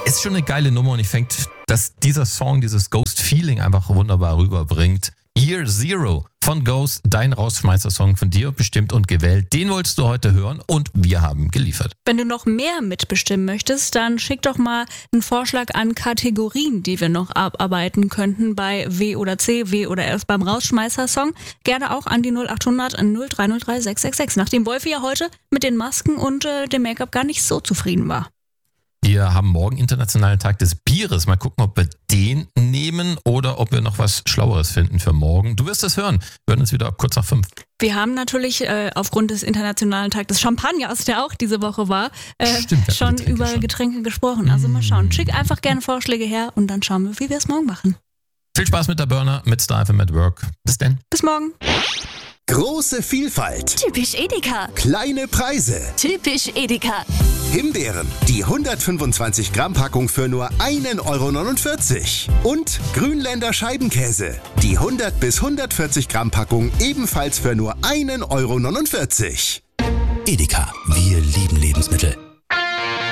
Ist schon eine geile Nummer und ich denke, dass dieser Song dieses Ghost-Feeling einfach wunderbar rüberbringt. Year Zero von Ghost, dein Rausschmeißer-Song von dir bestimmt und gewählt. Den wolltest du heute hören und wir haben geliefert. Wenn du noch mehr mitbestimmen möchtest, dann schick doch mal einen Vorschlag an Kategorien, die wir noch abarbeiten könnten bei W oder C, W oder F beim Rausschmeißer-Song. Gerne auch an die 0800 0303 666, nachdem Wolfi ja heute mit den Masken und dem Make-up gar nicht so zufrieden war. Wir haben morgen Internationalen Tag des Bieres. Mal gucken, ob wir den nehmen oder ob wir noch was Schlaueres finden für morgen. Du wirst es hören. Wir hören uns wieder ab kurz nach 5. Wir haben natürlich aufgrund des Internationalen Tags des Champagners, der auch diese Woche war, schon über Getränke gesprochen. Also mal schauen. Schick einfach gerne Vorschläge her und dann schauen wir, wie wir es morgen machen. Viel Spaß mit der Burner, mit Star FM at Work. Bis dann. Bis morgen. Große Vielfalt. Typisch Edeka. Kleine Preise. Typisch Edeka. Himbeeren, die 125 Gramm Packung für nur 1,49 €. Und Grünländer Scheibenkäse, die 100 bis 140 Gramm Packung ebenfalls für nur 1,49 €. Edeka, wir lieben Lebensmittel.